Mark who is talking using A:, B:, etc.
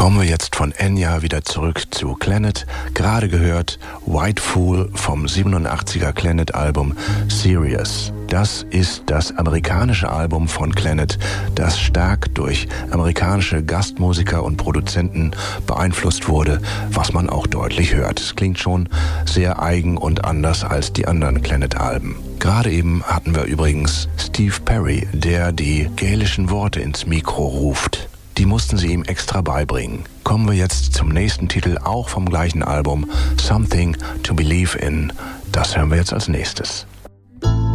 A: Kommen wir jetzt von Enya wieder zurück zu Clannad. Gerade gehört White Fool vom 87er Clannad-Album Serious. Das ist das amerikanische Album von Clannad, das stark durch amerikanische Gastmusiker und Produzenten beeinflusst wurde, was man auch deutlich hört. Es klingt schon sehr eigen und anders als die anderen Clannad-Alben. Gerade eben hatten wir übrigens Steve Perry, der die gälischen Worte ins Mikro ruft. Die mussten sie ihm extra beibringen. Kommen wir jetzt zum nächsten Titel, auch vom gleichen Album, Something to Believe in. Das hören wir jetzt als nächstes.